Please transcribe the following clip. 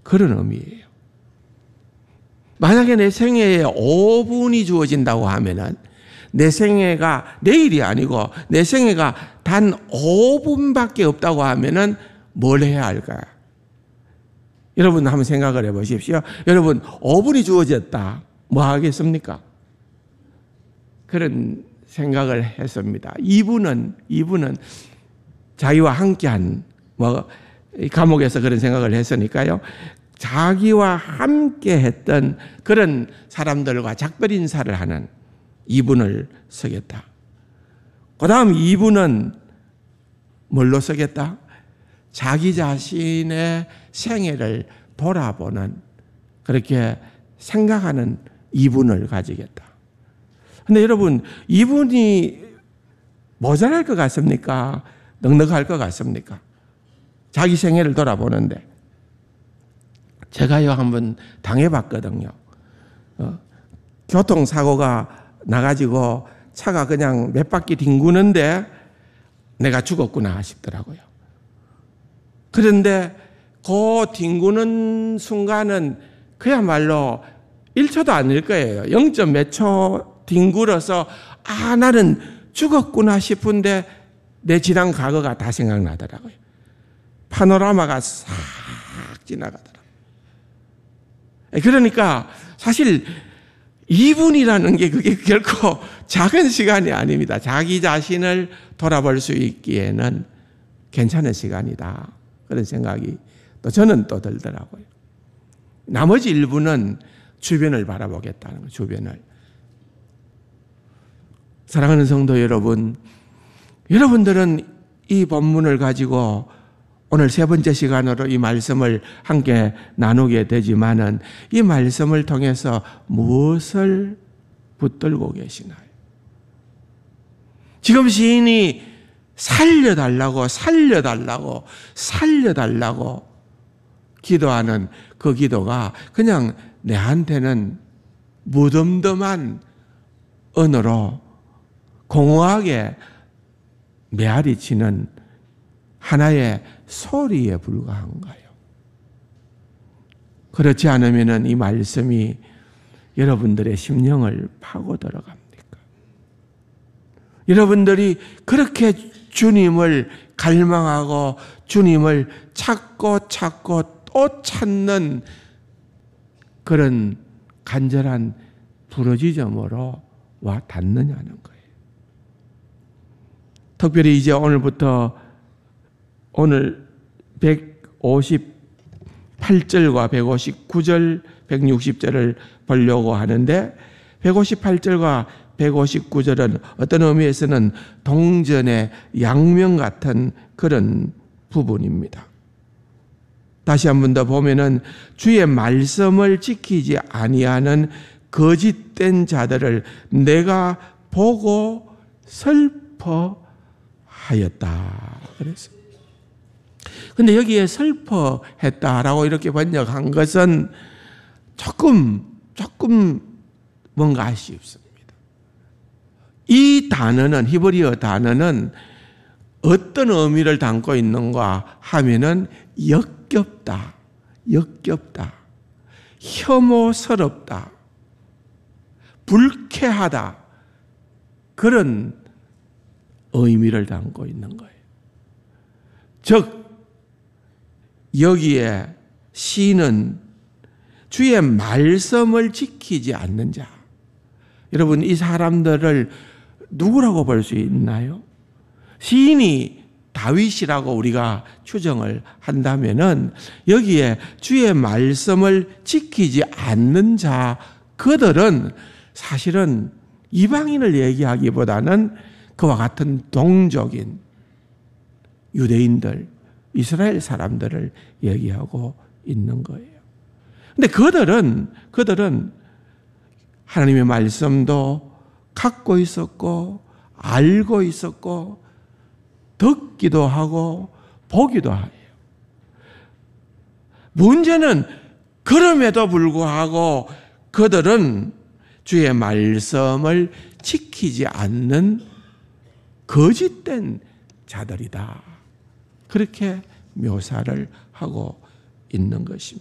그런 의미예요. 만약에 내 생애에 5분이 주어진다고 하면은 내 생애가 내일이 아니고 내 생애가 단 5분밖에 없다고 하면은 뭘 해야 할까요? 여러분 한번 생각을 해 보십시오. 여러분 5분이 주어졌다. 뭐 하겠습니까? 그런 생각을 했습니다. 2분은 자기와 함께한 감옥에서 그런 생각을 했으니까요. 자기와 함께 했던 그런 사람들과 작별 인사를 하는 2분을 쓰겠다. 그 다음 2분은 뭘로 쓰겠다? 자기 자신의 생애를 돌아보는, 그렇게 생각하는 2분을 가지겠다. 근데 여러분, 2분이 모자랄 것 같습니까? 넉넉할 것 같습니까? 자기 생애를 돌아보는데. 제가요, 한번 당해봤거든요. 교통사고가 나가지고 차가 그냥 몇 바퀴 뒹구는데 내가 죽었구나 싶더라고요. 그런데 그 뒹구는 순간은 그야말로 1초도 아닐 거예요. 0. 몇 초 뒹굴어서 나는 죽었구나 싶은데 내 지난 과거가 다 생각나더라고요. 파노라마가 싹 지나가더라고요. 그러니까 사실 2분이라는 게 그게 결코 작은 시간이 아닙니다. 자기 자신을 돌아볼 수 있기에는 괜찮은 시간이다. 그런 생각이 또 저는 또 들더라고요. 나머지 1분은 주변을 바라보겠다는 거예요. 주변을. 사랑하는 성도 여러분, 여러분들은 이 본문을 가지고 오늘 세 번째 시간으로 이 말씀을 함께 나누게 되지만은 이 말씀을 통해서 무엇을 붙들고 계시나요? 지금 시인이 살려달라고 기도하는 그 기도가 그냥 내한테는 무덤덤한 언어로 공허하게 메아리 치는 하나의 소리에 불과한가요? 그렇지 않으면 이 말씀이 여러분들의 심령을 파고 들어갑니까? 여러분들이 그렇게 주님을 갈망하고 주님을 찾고 또 찾는 그런 간절한 부르짖음으로 와 닿느냐는 거예요. 특별히 이제 오늘부터 오늘 158절과 159절, 160절을 보려고 하는데 158절과 159절은 어떤 의미에서는 동전의 양면 같은 그런 부분입니다. 다시 한 번 더 보면은 주의 말씀을 지키지 아니하는 거짓된 자들을 내가 보고 슬퍼하였다. 그랬어요. 근데 여기에 슬퍼했다라고 이렇게 번역한 것은 조금 뭔가 아쉽습니다. 이 단어는, 히브리어 단어는 어떤 의미를 담고 있는가 하면은 역겹다, 혐오스럽다, 불쾌하다, 그런 의미를 담고 있는 거예요. 즉 여기에 시인은 주의 말씀을 지키지 않는 자, 여러분 이 사람들을 누구라고 볼 수 있나요? 시인이 다윗이라고 우리가 추정을 한다면은 여기에 주의 말씀을 지키지 않는 자, 그들은 사실은 이방인을 얘기하기보다는 그와 같은 동족인 유대인들, 이스라엘 사람들을 얘기하고 있는 거예요. 근데 그들은 하나님의 말씀도 갖고 있었고 알고 있었고 듣기도 하고 보기도 해요. 문제는 그럼에도 불구하고 그들은 주의 말씀을 지키지 않는 거짓된 자들이다. 그렇게 묘사를 하고 있는 것입니다.